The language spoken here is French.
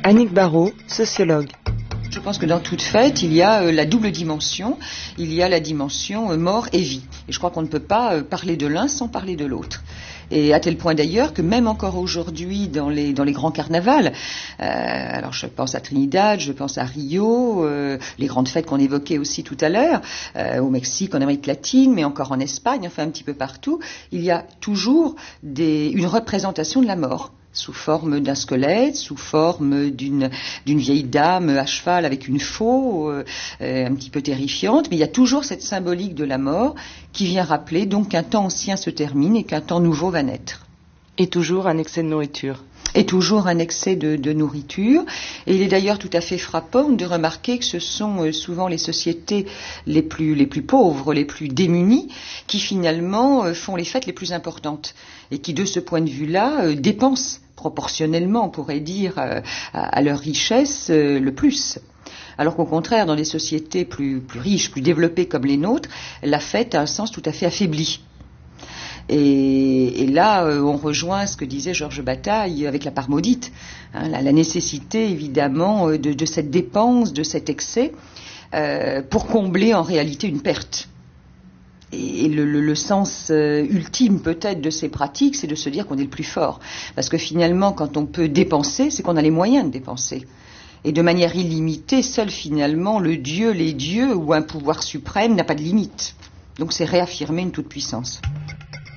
Annick Barraud, sociologue. Je pense que dans toute fête, il y a la double dimension. Il y a la dimension mort et vie. Et je crois qu'on ne peut pas parler de l'un sans parler de l'autre. Et à tel point d'ailleurs que même encore aujourd'hui dans les grands carnavals, alors je pense à Trinidad, je pense à Rio, les grandes fêtes qu'on évoquait aussi tout à l'heure, au Mexique, en Amérique latine, mais encore en Espagne, enfin un petit peu partout, il y a toujours une représentation de la mort. Sous forme d'un squelette, sous forme d'une vieille dame à cheval avec une faux, un petit peu terrifiante, mais il y a toujours cette symbolique de la mort qui vient rappeler donc qu'un temps ancien se termine et qu'un temps nouveau va naître. Et toujours un excès de nourriture. Et toujours un excès de nourriture. Et il est d'ailleurs tout à fait frappant de remarquer que ce sont souvent les sociétés les plus pauvres, les plus démunies, qui finalement font les fêtes les plus importantes. Et qui, de ce point de vue-là, dépensent proportionnellement, on pourrait dire, à leur richesse le plus. Alors qu'au contraire, dans des sociétés plus riches, plus développées comme les nôtres, la fête a un sens tout à fait affaibli. Et là, on rejoint ce que disait Georges Bataille avec la part maudite, hein, la nécessité évidemment de cette dépense, de cet excès, pour combler en réalité une perte. Et le sens ultime peut-être de ces pratiques, c'est de se dire qu'on est le plus fort. Parce que finalement, quand on peut dépenser, c'est qu'on a les moyens de dépenser. Et de manière illimitée, seul finalement les dieux ou un pouvoir suprême n'a pas de limite. Donc c'est réaffirmer une toute-puissance.